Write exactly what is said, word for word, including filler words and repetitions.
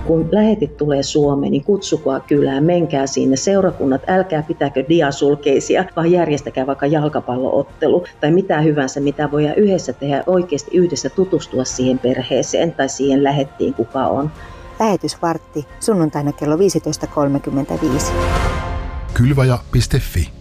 kun lähetit tulee Suomeen, niin kutsukaa kylään, menkää sinne. Seurakunnat, älkää pitääkö diasulkeisia, vaan järjestäkää vaikka jalkapalloottelu tai mitä hyvänsä, mitä voidaan yhdessä tehdä, oikeasti yhdessä tutustua siihen perheeseen tai siihen lähettiin, kuka on. Lähetysvartti sunnuntaina kello viisitoista kolmekymmentäviisi. Kylvaja piste fi